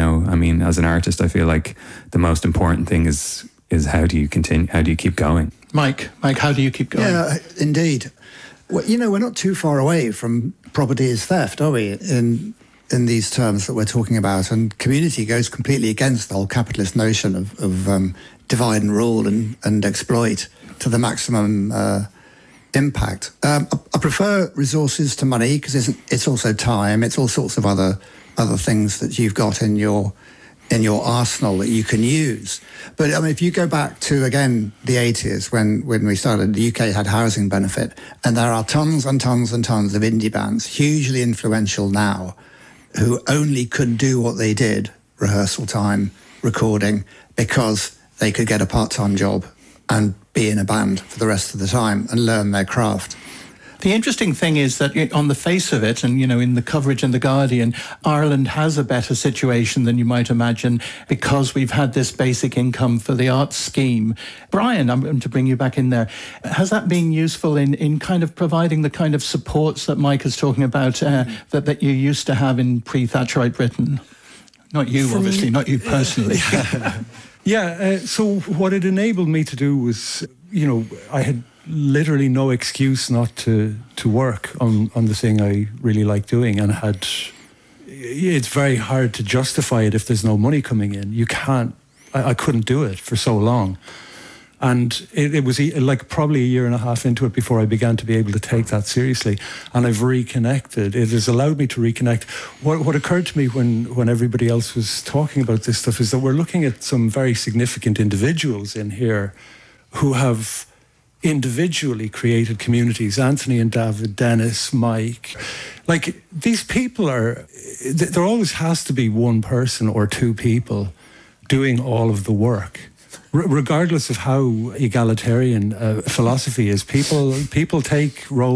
now. I mean, as an artist, I feel like the most important thing is how do you continue? How do you keep going? Mike, how do you keep going? Yeah, indeed. Well, we're not too far away from property is theft, are we? In these terms that we're talking about, and community goes completely against the whole capitalist notion of divide and rule and exploit to the maximum impact. I prefer resources to money because it's also time. It's all sorts of other things that you've got in your arsenal that you can use. But I mean, if you go back to, again, the 80s when we started, the UK had housing benefit, and there are tons and tons and tons of indie bands, hugely influential now, who only could do what they did, rehearsal time, recording, because they could get a part-time job and be in a band for the rest of the time and learn their craft. The interesting thing is that on the face of it, and, in the coverage in The Guardian, Ireland has a better situation than you might imagine because we've had this basic income for the arts scheme. Brian, I'm going to bring you back in there. Has that been useful in kind of providing the kind of supports that Mike is talking about that you used to have in pre-Thatcherite Britain? Not you, obviously, not you personally. So what it enabled me to do was, I had literally no excuse not to work on the thing I really like doing, and it's very hard to justify it if there's no money coming in. I couldn't do it for so long. And it was like probably a year and a half into it before I began to be able to take that seriously. And I've reconnected. It has allowed me to reconnect. What occurred to me when everybody else was talking about this stuff is that we're looking at some very significant individuals in here who have individually created communities. Anthony and David, Dennis, Mike. Like, these people there always has to be one person or two people doing all of the work. Regardless of how egalitarian philosophy is, people take roles